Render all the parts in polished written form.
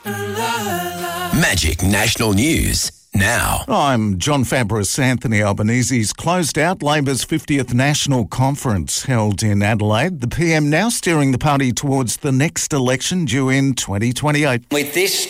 Magic National News now. I'm John Fabris. Anthony Albanese's closed out Labor's 50th National Conference held in Adelaide. The PM now steering the party towards the next election due in 2028. With this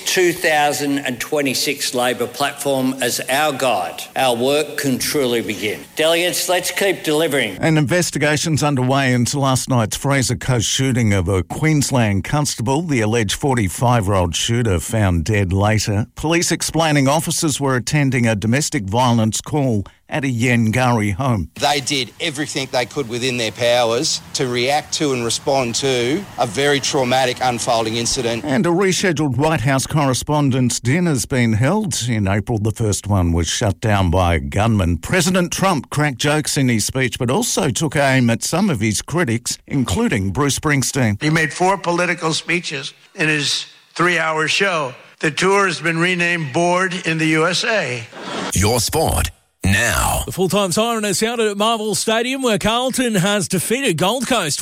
2026 Labor platform as our guide, our work can truly begin. Delegates, let's keep delivering. An investigation's underway into last night's Fraser Coast shooting of a Queensland constable. The alleged 45-year-old shooter found dead later. Police explaining officers were attending a domestic violence call at a Yengari home. They did everything they could within their powers to react to and respond to a very traumatic unfolding incident. And a rescheduled White House Correspondents' Dinner's been held. In April, the first one was shut down by a gunman. President Trump cracked jokes in his speech, but also took aim at some of his critics, including Bruce Springsteen. He made 4 political speeches in his 3-hour show. The tour has been renamed Bored in the USA. Your sport now. The full-time siren has sounded at Marvel Stadium, where Carlton has defeated Gold Coast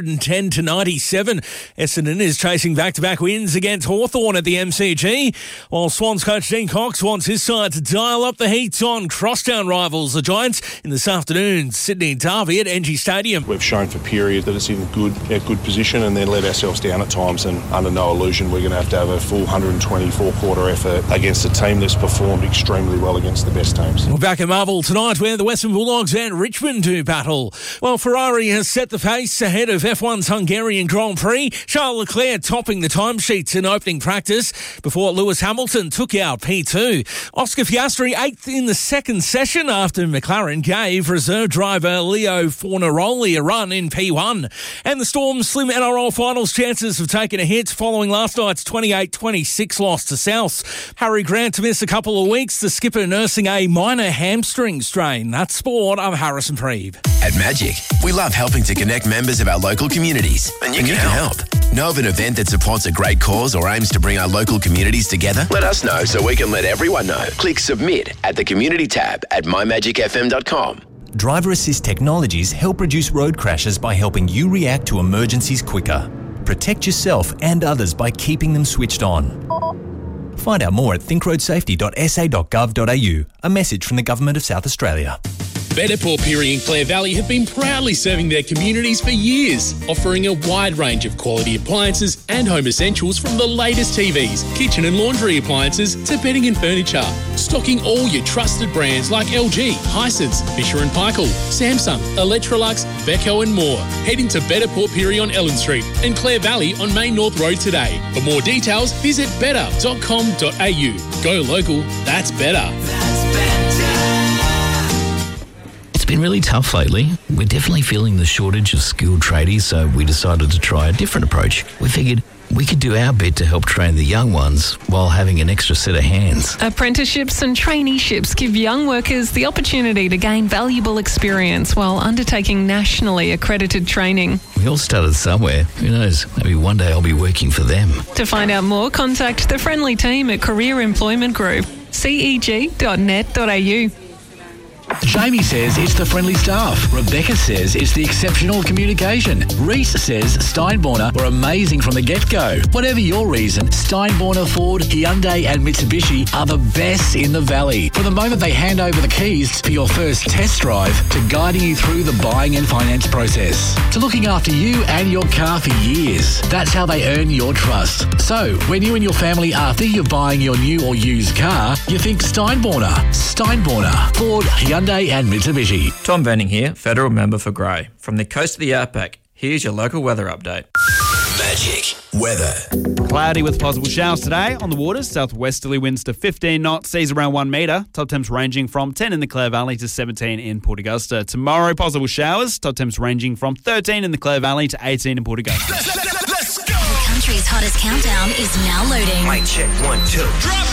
110-97. Essendon is chasing back-to-back wins against Hawthorn at the MCG, while Swans coach Dean Cox wants his side to dial up the heat on crosstown rivals, the Giants, in this afternoon's Sydney derby at NG Stadium. We've shown for periods that it's in good position and then let ourselves down at times, and under no illusion we're going to have a full 124-quarter effort against a team that's performed extremely well against the best teams. We're back at Marvel tonight, where the Western Bulldogs and Richmond do battle. Well, Ferrari has set the pace ahead of F1's Hungarian Grand Prix. Charles Leclerc topping the timesheets in opening practice before Lewis Hamilton took out P2. Oscar Piastri 8th in the second session after McLaren gave reserve driver Leo Fornaroli a run in P1. And the Storm's slim NRL finals chances have taken a hit following last night's 28-26 loss to Souths. Harry Grant to miss a couple of weeks, the skipper nursing a minor hamstring strain. That's sport. I'm Harrison Preeb. At Magic, we love helping to connect members of our local communities. And you can help. Know of an event that supports a great cause or aims to bring our local communities together? Let us know so we can let everyone know. Click submit at the community tab at mymagicfm.com. Driver assist technologies help reduce road crashes by helping you react to emergencies quicker. Protect yourself and others by keeping them switched on. Find out more at thinkroadsafety.sa.gov.au. A message from the Government of South Australia. Better Port Pirie and Clare Valley have been proudly serving their communities for years, offering a wide range of quality appliances and home essentials, from the latest TVs, kitchen and laundry appliances to bedding and furniture. Stocking all your trusted brands like LG, Hisense, Fisher & Paykel, Samsung, Electrolux, Beko and more. Head into Better Port Pirie on Ellen Street and Clare Valley on Main North Road today. For more details, visit better.com.au. Go local, that's better. It's been really tough lately. We're definitely feeling the shortage of skilled tradies, so we decided to try a different approach. We figured we could do our bit to help train the young ones while having an extra set of hands. Apprenticeships and traineeships give young workers the opportunity to gain valuable experience while undertaking nationally accredited training. We all started somewhere. Who knows? Maybe one day I'll be working for them. To find out more, contact the friendly team at Career Employment Group, ceg.net.au. Jamie says it's the friendly staff. Rebecca says it's the exceptional communication. Reese says Steinborner were amazing from the get-go. Whatever your reason, Steinborner, Ford, Hyundai and Mitsubishi are the best in the valley. From the moment they hand over the keys for your first test drive to guiding you through the buying and finance process, to looking after you and your car for years. That's how they earn your trust. So, when you and your family are thinking of buying your new or used car, you think Steinborner. Steinborner, Ford, Hyundai and Mitsubishi. Tom Venning here, Federal Member for Grey. From the coast of the Outback, here's your local weather update. Magic weather. Cloudy with possible showers today on the waters. Southwesterly winds to 15 knots, seas around 1 metre. Top temps ranging from 10 in the Clare Valley to 17 in Port Augusta. Tomorrow, possible showers. Top temps ranging from 13 in the Clare Valley to 18 in Port Augusta. Let's go! The country's hottest countdown is now loading. Mic check 1, 2. Drop